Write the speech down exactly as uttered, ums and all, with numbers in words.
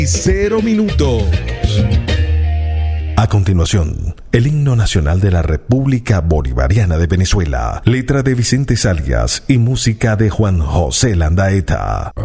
Cero minutos. A continuación, el himno nacional de la República Bolivariana de Venezuela, letra de Vicente Salias y música de Juan José Landaeta.